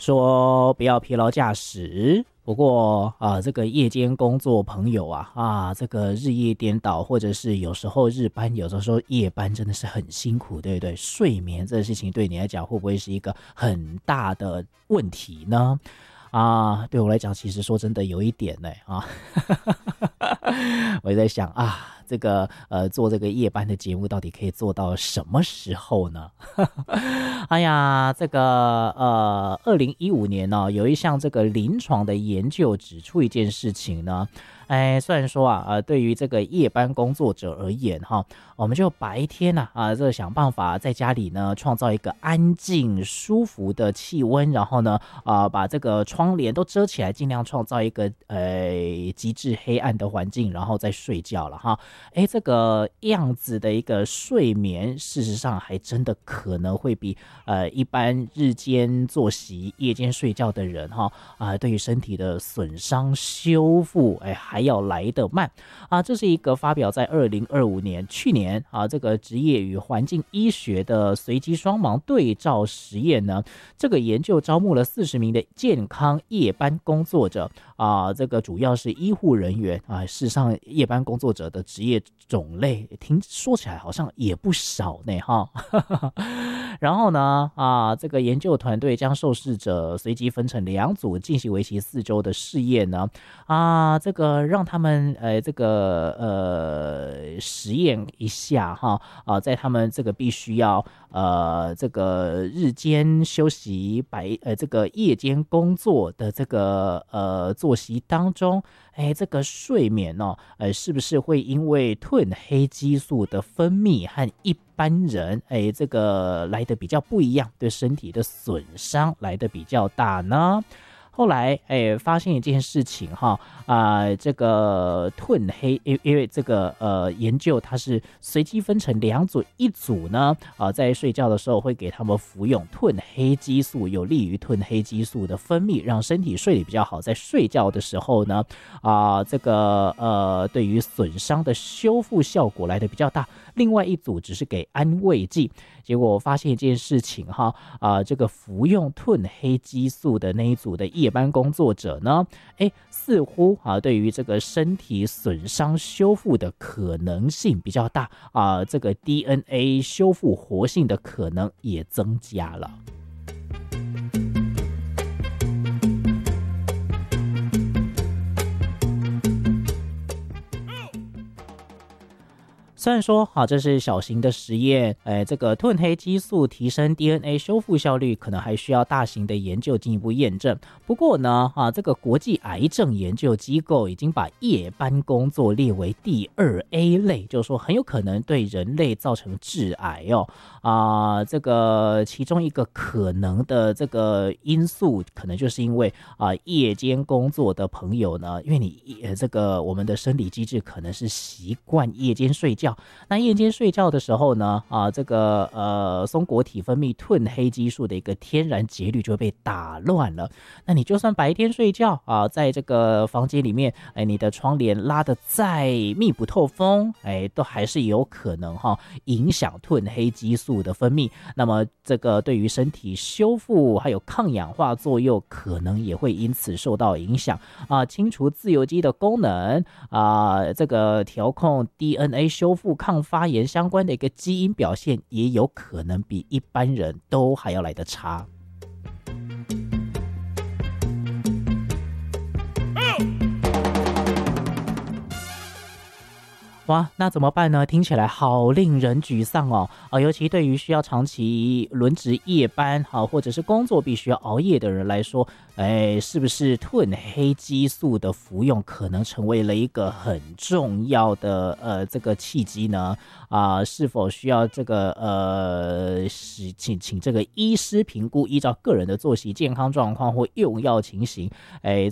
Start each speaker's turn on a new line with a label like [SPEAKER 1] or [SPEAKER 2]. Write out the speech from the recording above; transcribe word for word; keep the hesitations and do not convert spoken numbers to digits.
[SPEAKER 1] 说不要疲劳驾驶。不过啊，这个夜间工作朋友啊啊，这个日夜颠倒，或者是有时候日班，有的时候夜班，真的是很辛苦，对不对？睡眠这个事情对你来讲会不会是一个很大的问题呢？啊，对我来讲，其实说真的有一点呢啊，我也在想啊。这个呃，做这个夜班的节目到底可以做到什么时候呢？哎呀，这个呃，二零一五年呢、哦，有一项这个临床的研究指出一件事情呢。哎，虽然说啊，呃，对于这个夜班工作者而言哈，我们就白天呢啊，这想办法在家里呢创造一个安静舒服的气温，然后呢啊，把这个窗帘都遮起来，尽量创造一个呃极致黑暗的环境，然后再睡觉了哈。哎，这个样子的一个睡眠，事实上还真的可能会比呃一般日间作息、夜间睡觉的人哈啊、呃，对于身体的损伤修复，哎。还要来得慢啊！这是一个发表在二零二五年去年啊，这个职业与环境医学的随机双盲对照实验呢。这个研究招募了四十名的健康夜班工作者啊，这个主要是医护人员啊。事实上，夜班工作者的职业种类听说起来好像也不少呢哈。然后呢啊，这个研究团队将受试者随机分成两组，进行为期四周的试验呢啊，这个。让他们呃这个呃实验一下哈啊，在他们这个必须要呃这个日间休息白呃这个夜间工作的这个呃作息当中，哎这个睡眠哦呃是不是会因为褪黑激素的分泌和一般人哎这个来的比较不一样，对身体的损伤来的比较大呢？后来，哎，发现一件事情哈，啊、呃，这个褪黑，因因为这个呃研究它是随机分成两组，一组呢，啊、呃，在睡觉的时候会给他们服用褪黑激素，有利于褪黑激素的分泌，让身体睡得比较好。在睡觉的时候呢，啊、呃，这个呃，对于损伤的修复效果来得比较大。另外一组只是给安慰剂，结果我发现一件事情哈，啊、呃，这个服用褪黑激素的那一组的夜班工作者呢，哎，似乎啊，对于这个身体损伤修复的可能性比较大啊、呃，这个 D N A 修复活性的可能也增加了。虽然说啊，这是小型的实验，哎，这个褪黑激素提升 D N A 修复效率，可能还需要大型的研究进一步验证。不过呢，啊，这个国际癌症研究机构已经把夜班工作列为第二 A 类，就是说很有可能对人类造成致癌哦。啊，这个其中一个可能的这个因素，可能就是因为啊，夜间工作的朋友呢，因为你呃这个我们的生理机制可能是习惯夜间睡觉。那夜间睡觉的时候呢，啊，这个呃松果体分泌褪黑激素的一个天然节律就会被打乱了。那你就算白天睡觉啊，在这个房间里面，哎，你的窗帘拉得再密不透风，哎，都还是有可能哈、啊、影响褪黑激素的分泌。那么这个对于身体修复还有抗氧化作用，可能也会因此受到影响啊。清除自由基的功能啊，这个调控 D N A 修复抗发炎相关的一个基因表现，也有可能比一般人都还要来得差。哇，那怎么办呢？听起来好令人沮丧哦！啊，尤其对于需要长期轮值夜班啊，或者是工作必须要熬夜的人来说，哎，是不是褪黑激素的服用可能成为了一个很重要的呃这个契机呢？啊，是否需要这个呃使请请这个医师评估，依照个人的作息健康状况或用药情形，哎，